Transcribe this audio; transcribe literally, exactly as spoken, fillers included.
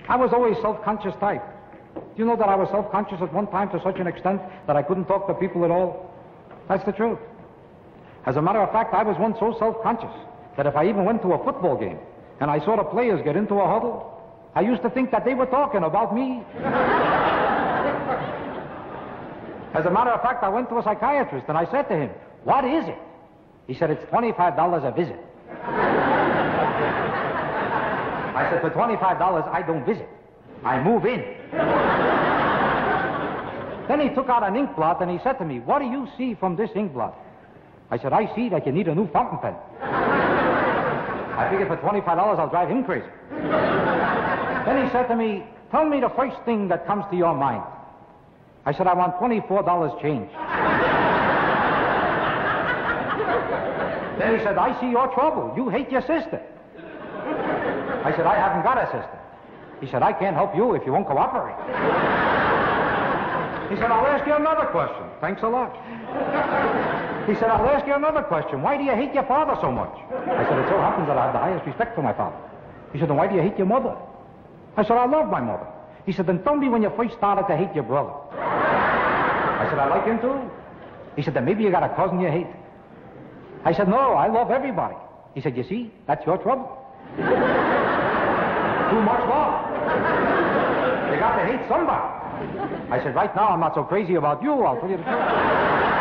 I was always self-conscious type. Do you know that I was self-conscious at one time to such an extent that I couldn't talk to people at all? That's the truth. As a matter of fact, I was once so self-conscious that if I even went to a football game and I saw the players get into a huddle, I used to think that they were talking about me. As a matter of fact, I went to a psychiatrist and I said to him, "What is it?" He said, "It's twenty-five dollars a visit." I said, "For twenty-five dollars, I don't visit. I move in." Then he took out an ink blot and he said to me, "What do you see from this ink blot?" I said, "I see that you need a new fountain pen." I figured for twenty-five dollars I'll drive him crazy. Then he said to me, "Tell me the first thing that comes to your mind." I said, "I want twenty-four dollars change." Then he said, "I see your trouble. You hate your sister." I said, "I haven't got a sister." He said, "I can't help you if you won't cooperate." He said, "I'll ask you another question." Thanks a lot. He said, "I'll ask you another question. Why do you hate your father so much?" I said, "It so happens that I have the highest respect for my father." He said, "Then why do you hate your mother?" I said, "I love my mother." He said, "Then tell me when you first started to hate your brother." I said, "I like him too." He said, "Then maybe you got a cousin you hate." I said, "No, I love everybody." He said, "You see, that's your trouble. Too much love. You got to hate somebody." I said, "Right now I'm not so crazy about you, I'll tell you the truth."